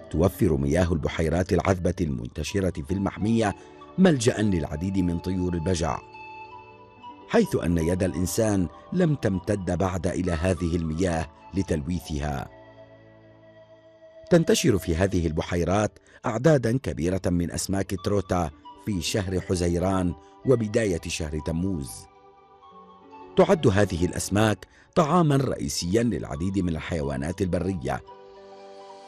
توفر مياه البحيرات العذبة المنتشرة في المحمية ملجأ للعديد من طيور البجع، حيث أن يد الإنسان لم تمتد بعد إلى هذه المياه لتلويثها. تنتشر في هذه البحيرات أعدادا كبيرة من أسماك التروتا في شهر حزيران وبداية شهر تموز. تعد هذه الأسماك طعاما رئيسيا للعديد من الحيوانات البرية